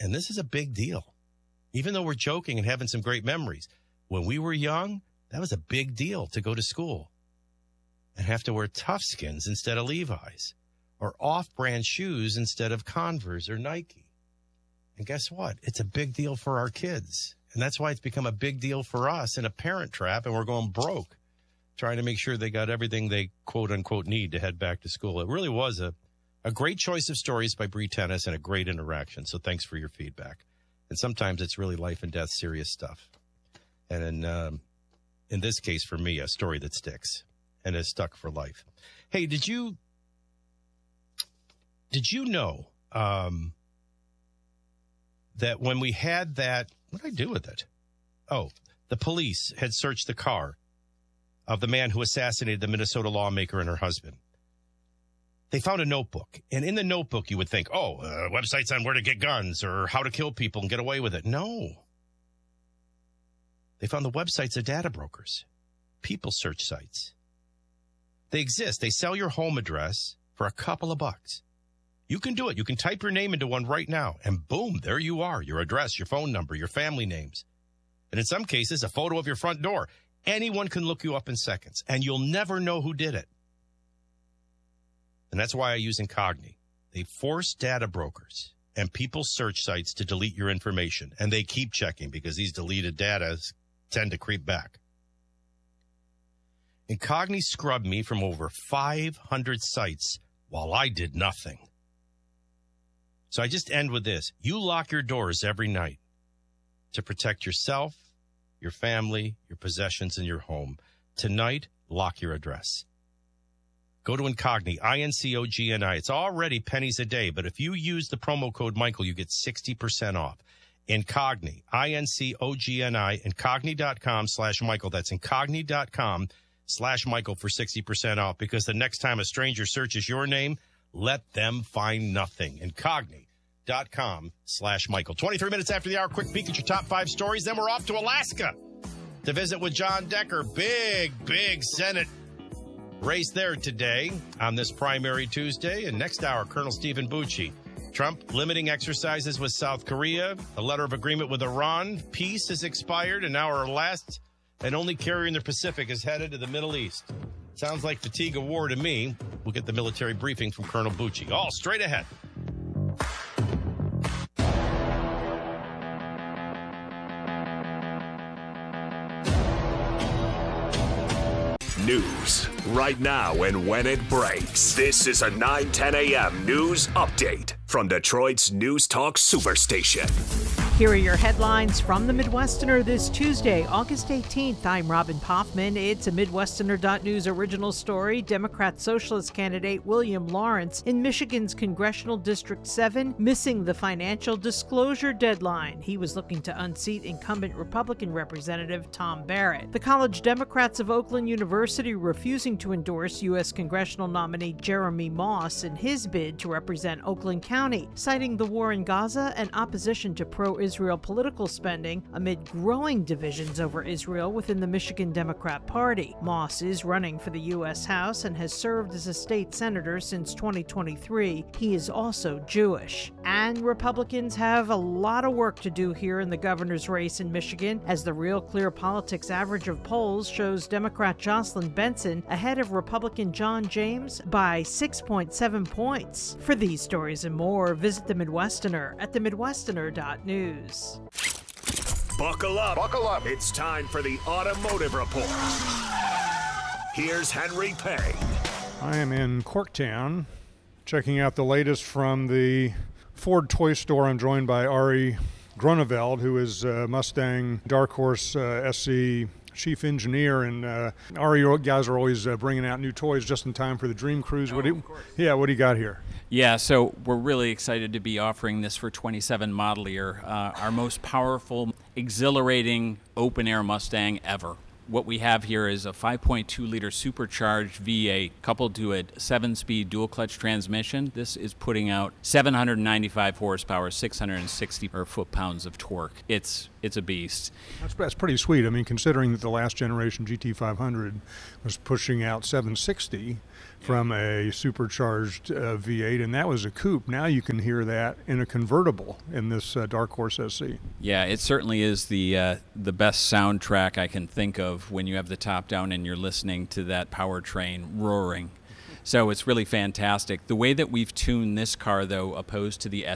And this is a big deal. Even though we're joking and having some great memories, when we were young, that was a big deal to go to school and have to wear Toughskins instead of Levi's, or off-brand shoes instead of Converse or Nike. And guess what? It's a big deal for our kids. And that's why it's become a big deal for us in a parent trap, and we're going broke trying to make sure they got everything they quote-unquote need to head back to school. It really was a great choice of stories by Bree Tennis and a great interaction. So thanks for your feedback. And sometimes it's really life and death serious stuff. And in this case, for me, a story that sticks and is stuck for life. Hey, did you know that when we had that, what did I do with it? Oh, the police had searched the car of the man who assassinated the Minnesota lawmaker and her husband. They found a notebook. And in the notebook, you would think, websites on where to get guns or how to kill people and get away with it. No. They found the websites of data brokers, people search sites. They exist. They sell your home address for a couple of bucks. You can do it. You can type your name into one right now, and boom, there you are, your address, your phone number, your family names. And in some cases, a photo of your front door. Anyone can look you up in seconds, and you'll never know who did it. And that's why I use Incogni. They force data brokers and people search sites to delete your information, and they keep checking because these deleted data tend to creep back. Incogni scrubbed me from over 500 sites while I did nothing. So I just end with this. You lock your doors every night to protect yourself, your family, your possessions, and your home. Tonight, lock your address. Go to Incogni, Incogni. It's already pennies a day, but if you use the promo code Michael, you get 60% off. Incogni, Incogni, Incogni.com/Michael. That's Incogni.com/Michael for 60% off, because the next time a stranger searches your name, let them find nothing. Incogni.com/Michael. 23 minutes after the hour, quick peek at your top 5 stories. Then we're off to Alaska to visit with John Decker. Big Senate race there today on this primary Tuesday. And next hour, Colonel Stephen Bucci. Trump limiting exercises with South Korea. A letter of agreement with Iran. Peace has expired, and now our last and only carrier in the Pacific is headed to the Middle East. Sounds like fatigue of war to me. We'll get the military briefing from Colonel Bucci. All straight ahead. News right now and when it breaks. This is a 9:10 a.m. news update from Detroit's News Talk Superstation. Here are your headlines from the Midwesterner this Tuesday, August 18th. I'm Robin Poffman. It's a Midwesterner.news original story. Democrat Socialist candidate William Lawrence in Michigan's Congressional District 7 missing the financial disclosure deadline. He was looking to unseat incumbent Republican Representative Tom Barrett. The College Democrats of Oakland University refusing to endorse U.S. congressional nominee Jeremy Moss in his bid to represent Oakland County, citing the war in Gaza and opposition to pro-Israel political spending amid growing divisions over Israel within the Michigan Democrat Party. Moss is running for the U.S. House and has served as a state senator since 2023. He is also Jewish. And Republicans have a lot of work to do here in the governor's race in Michigan, as the Real Clear Politics average of polls shows Democrat Jocelyn Benson ahead of Republican John James by 6.7 points. For these stories and more, visit the Midwesterner at themidwesterner.news. Buckle up. Buckle up. It's time for the Automotive Report. Here's Henry Payne. I am in Corktown checking out the latest from the Ford toy store. I'm joined by Ari Grunewald, who is Mustang Dark Horse SC chief engineer, and Ari, you guys are always bringing out new toys just in time for the Dream Cruise. What do you got here? Yeah, so we're really excited to be offering this for 27 model year, our most powerful, exhilarating open-air Mustang ever. What we have here is a 5.2-liter supercharged V8 coupled to a 7-speed dual-clutch transmission. This is putting out 795 horsepower, 660 foot-pounds of torque. It's a beast. That's pretty sweet. I mean, considering that the last generation GT500 was pushing out 760 from a supercharged V8, and that was a coupe. Now you can hear that in a convertible in this Dark Horse SC. Yeah, it certainly is the best soundtrack I can think of when you have the top down and you're listening to that powertrain roaring. So it's really fantastic. The way that we've tuned this car, though, opposed to the